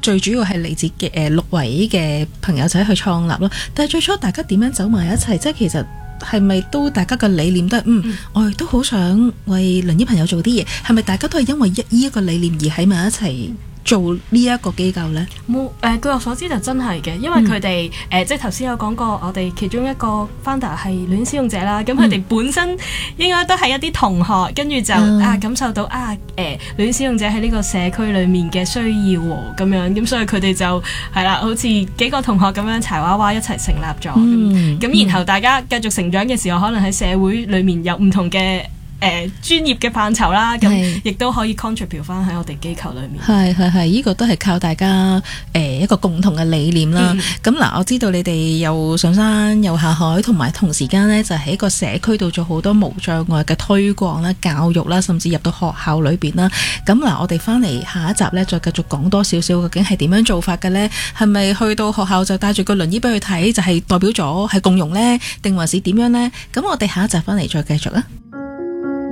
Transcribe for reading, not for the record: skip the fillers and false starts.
最主要係嚟自嘅6位嘅朋友仔去創立咯。但係最初大家點樣走埋一齊？即係其實係咪都大家嘅理念都係我哋都好想為輪椅朋友做啲嘢？係咪大家都係因為呢一個理念而喺埋一齊做呢一個機構呢？ 冇據我所知就真係嘅，因為佢哋即係頭先有講過，我哋其中一個 founder 係戀使用者啦，咁佢哋本身應該都係一啲同學，跟住就感受到戀使用者喺呢個社區裏面嘅需要喎，咁樣咁所以佢哋就係啦，好似幾個同學咁樣柴娃娃一齊成立咗，咁然後大家繼續成長嘅時候，可能喺社會裏面有唔同嘅專業嘅範疇啦，咁亦都可以 contribute 翻喺我哋機構裏面。 係，呢個都係靠大家一個共同嘅理念啦。咁嗱，我知道你哋又上山又下海，同埋同時間呢，就喺個社區度做好多無障礙嘅推廣啦、教育啦，甚至入到學校裏邊啦。咁嗱，我哋翻嚟下一集呢，再繼續講多少少究竟係點樣做法嘅呢？係咪去到學校就帶住個輪椅俾佢睇，就係代表咗係共融呢？定還是點樣呢？咁我哋下一集翻嚟再繼續啊！